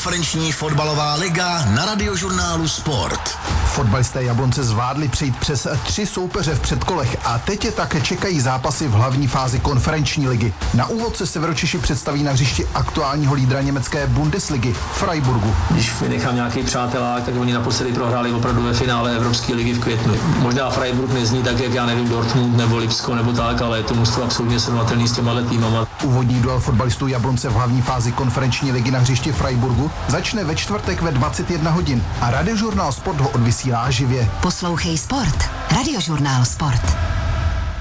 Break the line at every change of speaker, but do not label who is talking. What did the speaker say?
konferenční fotbalová liga na Radiožurnálu Sport.
Fotbalisté Jablonce zvládli přejít přes 3 soupeře v předkolech a teď je také čekají zápasy v hlavní fázi konferenční ligy. Na úvod se Severočeši představí na hřišti aktuálního lídra německé Bundesligy Freiburgu.
Když vynechám nějaký přátelák, tak oni naposledy prohráli opravdu ve finále Evropské ligy v květnu. Možná Freiburg nezní tak, jak já nevím, Dortmund nebo Lipsko nebo tak, ale je to mužstvo absolutně srovnatelný s těma týmama.
Úvodní duel fotbalistů Jablonce v hlavní fázi konferenční ligy na hřišti Freiburgu začne ve čtvrtek ve 21 hodin a Radiožurnál Sport ho odvysílá živě.
Poslouchej Sport. Radiožurnál Sport.